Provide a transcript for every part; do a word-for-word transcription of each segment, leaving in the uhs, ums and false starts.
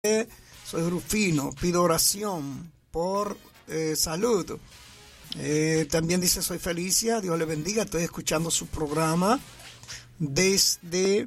Soy Rufino, pido oración por eh, salud. Eh, también dice, soy Felicia, Dios le bendiga, estoy escuchando su programa desde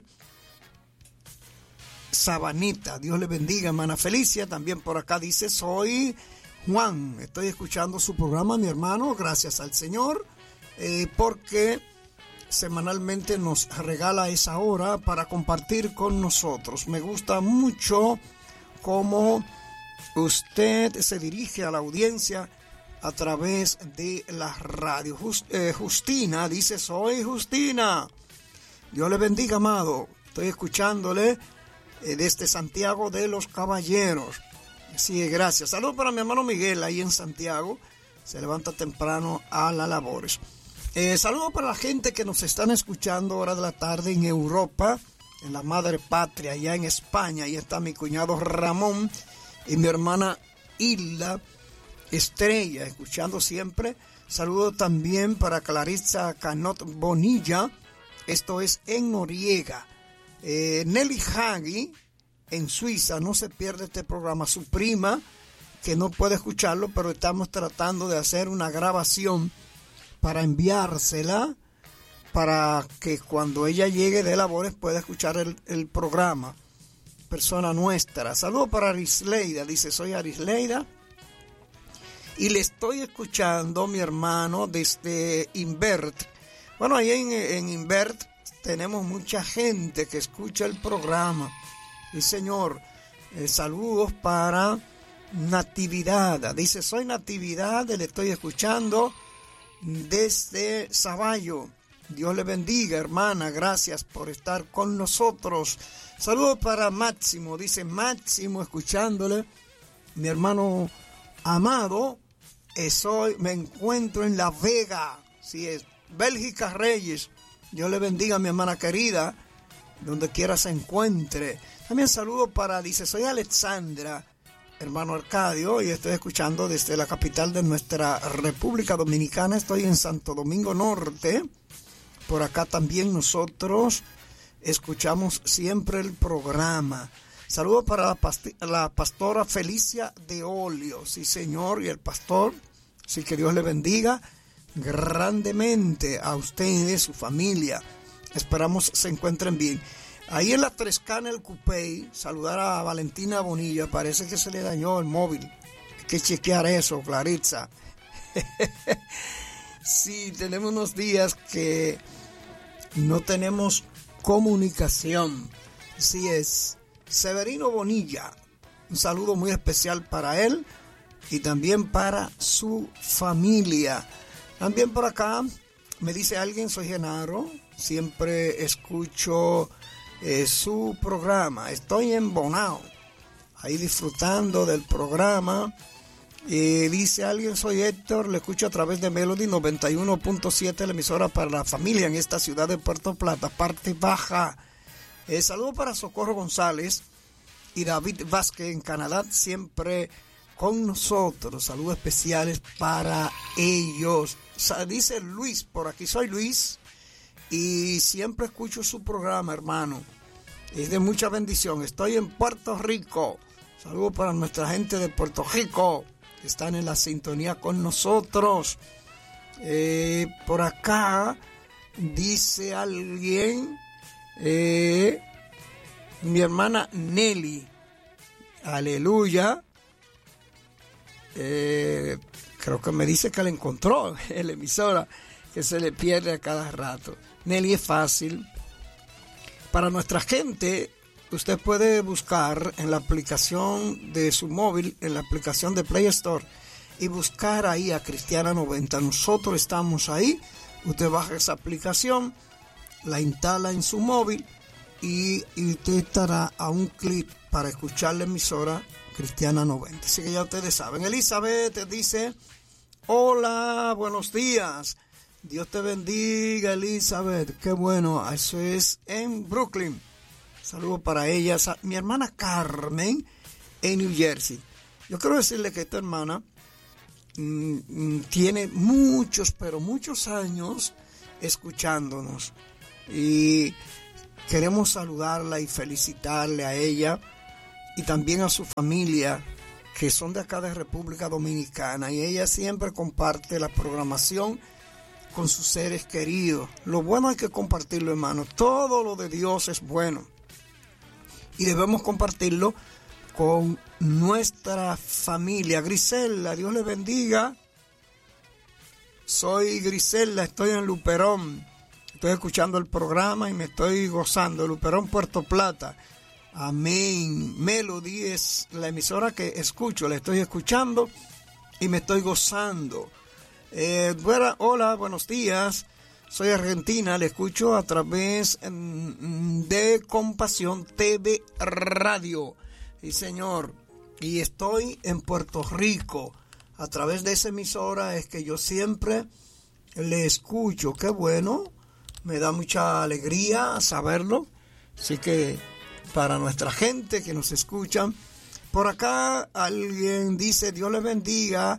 Sabanita, Dios le bendiga, hermana Felicia. También por acá dice, soy Juan, estoy escuchando su programa, mi hermano, gracias al Señor, eh, porque semanalmente nos regala esa hora para compartir con nosotros. Me gusta mucho cómo usted se dirige a la audiencia a través de la radio. Just, eh, Justina dice, soy Justina. Dios le bendiga, amado. Estoy escuchándole eh, desde Santiago de los Caballeros. Sí, gracias. Saludos para mi hermano Miguel ahí en Santiago. Se levanta temprano a las labores. Eh, saludos para la gente que nos están escuchando hora de la tarde en Europa, en la madre patria, allá en España. Ahí está mi cuñado Ramón y mi hermana Hilda Estrella, escuchando siempre. Saludos también para Clarissa Canot Bonilla, esto es en Noriega. Eh, Nelly Hagi, en Suiza, no se pierde este programa. Su prima, que no puede escucharlo, pero estamos tratando de hacer una grabación para enviársela, para que cuando ella llegue de labores pueda escuchar el, el programa. Persona nuestra. Saludos para Arisleida. Dice, soy Arisleida y le estoy escuchando, mi hermano, desde Invert. Bueno, ahí en, en Invert tenemos mucha gente que escucha el programa. Sí, señor. Eh, saludos para Natividad. Dice, soy Natividad, le estoy escuchando desde Saballo. Dios le bendiga, hermana, gracias por estar con nosotros. Saludos para Máximo, dice Máximo, escuchándole. Mi hermano amado, soy, me encuentro en La Vega, si es Bélgica Reyes. Dios le bendiga, mi hermana querida, donde quiera se encuentre. También saludo para, dice, soy Alexandra, hermano Arcadio, y estoy escuchando desde la capital de nuestra República Dominicana. Estoy en Santo Domingo Norte. Por acá también nosotros escuchamos siempre el programa. Saludos para la, pasti- la pastora Felicia de Olio. Sí, señor, y el pastor. Sí, que Dios le bendiga grandemente a ustedes, su familia. Esperamos se encuentren bien. Ahí en la Trescana el Cupey, saludar a Valentina Bonilla. Parece que se le dañó el móvil. Hay que chequear eso, Clarissa. Sí, tenemos unos días que no tenemos comunicación. Sí es. Severino Bonilla, un saludo muy especial para él y también para su familia. También por acá me dice alguien, soy Genaro, siempre escucho eh, su programa. Estoy en Bonao, ahí disfrutando del programa. Y dice alguien, soy Héctor, le escucho a través de Melody noventa y uno punto siete, la emisora para la familia en esta ciudad de Puerto Plata, parte baja. Eh, saludo para Socorro González y David Vázquez en Canadá, siempre con nosotros. Saludos especiales para ellos. O sea, dice Luis, por aquí soy Luis y siempre escucho su programa, hermano. Es de mucha bendición. Estoy en Puerto Rico. Saludos para nuestra gente de Puerto Rico. Están en la sintonía con nosotros. Eh, por acá dice alguien, eh, mi hermana Nelly, aleluya. Eh, creo que me dice que la encontró en la emisora, que se le pierde a cada rato. Nelly, es fácil. Para nuestra gente, usted puede buscar en la aplicación de su móvil, en la aplicación de Play Store, y buscar ahí a Cristiana noventa. Nosotros estamos ahí. Usted baja esa aplicación, la instala en su móvil y, y usted estará a un clic para escuchar la emisora Cristiana noventa. Así que ya ustedes saben. Elizabeth dice, hola, buenos días. Dios te bendiga, Elizabeth. Qué bueno, eso es en Brooklyn. Saludos para ella, mi hermana Carmen en New Jersey. Yo quiero decirle que esta hermana mmm, tiene muchos, pero muchos años escuchándonos. Y queremos saludarla y felicitarle a ella y también a su familia, que son de acá de República Dominicana, y ella siempre comparte la programación con sus seres queridos. Lo bueno hay que compartirlo, hermano. Todo lo de Dios es bueno y debemos compartirlo con nuestra familia. Griselda, Dios le bendiga. Soy Griselda, estoy en Luperón, estoy escuchando el programa y me estoy gozando. Luperón, Puerto Plata. Amén. Melody es la emisora que escucho, la estoy escuchando y me estoy gozando. Eh, buena, hola, buenos días. Soy argentina, le escucho a través de Compasión T V Radio. Sí, señor. Y estoy en Puerto Rico. A través de esa emisora es que yo siempre le escucho. Qué bueno. Me da mucha alegría saberlo. Así que para nuestra gente que nos escucha, por acá alguien dice, Dios les bendiga.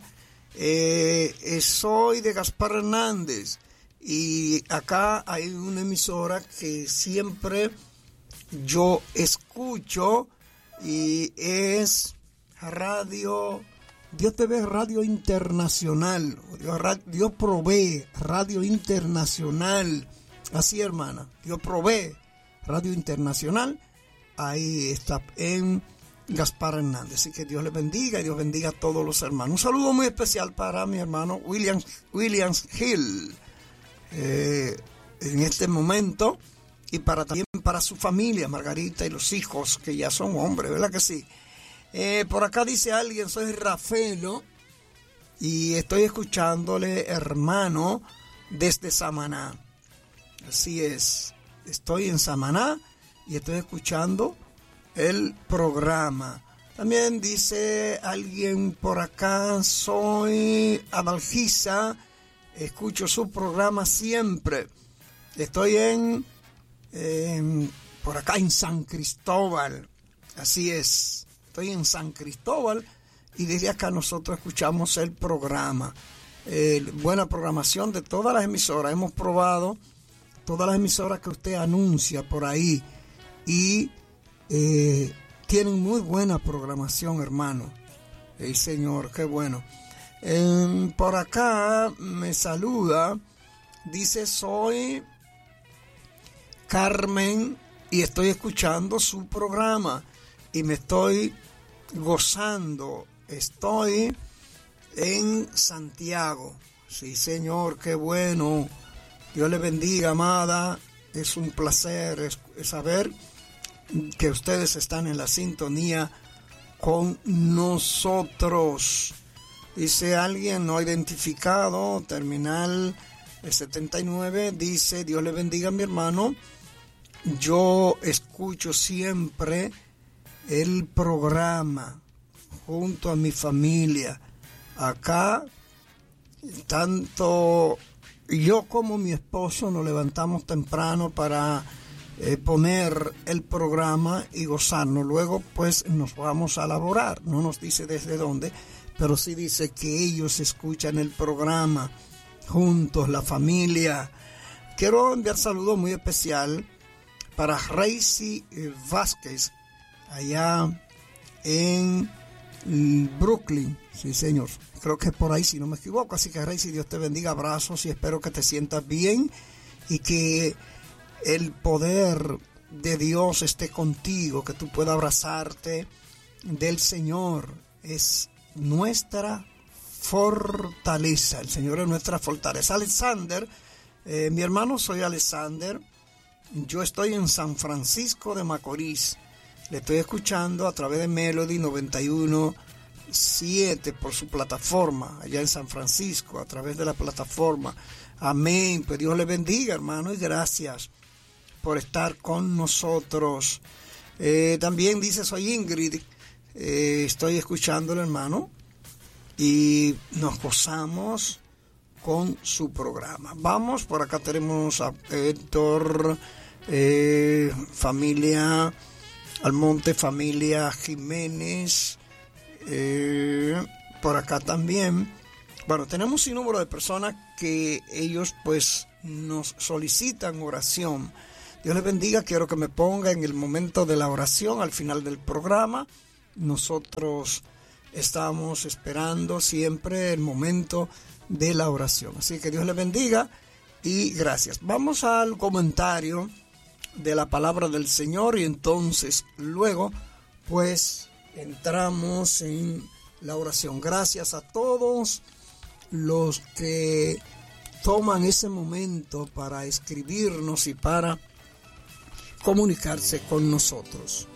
Eh, soy de Gaspar Hernández y acá hay una emisora que siempre yo escucho y es Radio Dios T V, Radio Internacional. Dios, Dios provee, Radio Internacional. Así, hermana, Dios provee, Radio Internacional. Ahí está en Gaspar Hernández. Así que Dios les bendiga y Dios bendiga a todos los hermanos. Un saludo muy especial para mi hermano William, Williams Hill eh, en este momento, y para también para su familia, Margarita y los hijos que ya son hombres, ¿verdad que sí? Eh, por acá dice alguien, soy Rafaelo y estoy escuchándole, hermano, desde Samaná. Así es, estoy en Samaná y estoy escuchando el programa. También dice alguien por acá, soy Adalgisa, escucho su programa siempre. Estoy en, en por acá en San Cristóbal. Así es, estoy en San Cristóbal y desde acá nosotros escuchamos el programa. Eh, buena programación de todas las emisoras. Hemos probado todas las emisoras que usted anuncia por ahí y eh, tienen muy buena programación, hermano. El Señor, qué bueno. Eh, por acá me saluda, dice, soy Carmen y estoy escuchando su programa y me estoy gozando. Estoy en Santiago. Sí, Señor, qué bueno. Dios le bendiga, amada. Es un placer es, es saber que ustedes están en la sintonía con nosotros. Dice alguien no identificado, terminal setenta y nueve, dice, Dios le bendiga, mi hermano. Yo escucho siempre el programa junto a mi familia. Acá, tanto yo como mi esposo nos levantamos temprano para eh, poner el programa y gozarnos. Luego, pues, nos vamos a laborar. No nos dice desde dónde, pero sí dice que ellos escuchan el programa juntos, la familia. Quiero enviar saludos muy especial para Reisy Vázquez, allá en Brooklyn. Sí, señor. Creo que es por ahí, si no me equivoco. Así que, Reisy, Dios te bendiga. Abrazos y espero que te sientas bien y que el poder de Dios esté contigo, que tú puedas abrazarte del Señor. Es nuestra fortaleza. El Señor es nuestra fortaleza. Alexander, eh, mi hermano, soy Alexander. Yo estoy en San Francisco de Macorís. Le estoy escuchando a través de Melody noventa y uno punto siete por su plataforma, allá en San Francisco, a través de la plataforma. Amén. Pues Dios le bendiga, hermano, y gracias por estar con nosotros. Eh, también dice, soy Ingrid. Eh, estoy escuchándolo, hermano, y nos gozamos con su programa. Vamos, por acá tenemos a Héctor, eh, familia Almonte, familia Jiménez, eh, por acá también. Bueno, tenemos un número de personas que ellos pues nos solicitan oración. Dios les bendiga. Quiero que me ponga en el momento de la oración al final del programa nosotros estamos esperando siempre el momento de la oración. Así que Dios le bendiga y gracias. Vamos al comentario de la palabra del Señor y entonces luego pues entramos en la oración. Gracias a todos los que toman ese momento para escribirnos y para comunicarse con nosotros.